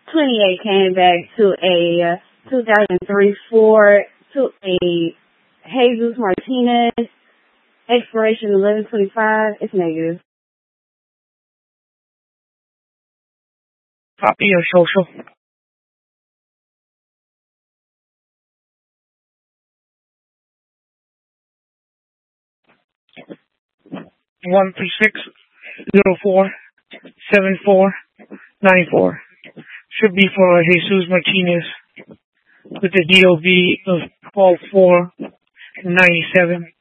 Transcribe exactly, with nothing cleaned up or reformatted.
twenty-eight came back to a two thousand three Ford, to a Jesus Martinez, expiration eleven twenty-five. It's negative. Copy your social. One three six zero four seven four nine four. Should be for Jesus Martinez with the D O B of twelve four ninety-seven.